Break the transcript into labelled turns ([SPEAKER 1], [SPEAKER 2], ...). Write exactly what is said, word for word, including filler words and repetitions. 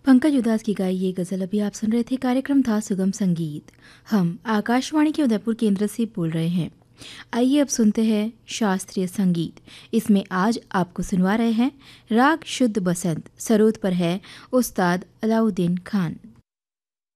[SPEAKER 1] पंकज उदास की गाई ये गज़ल अभी आप सुन रहे थे। कार्यक्रम था सुगम संगीत। हम आकाशवाणी के उदयपुर केंद्र से बोल रहे हैं। आइए अब सुनते हैं शास्त्रीय संगीत। इसमें आज आपको सुनवा रहे हैं राग शुद्ध बसंत। सरोद पर है उस्ताद अलाउद्दीन खान।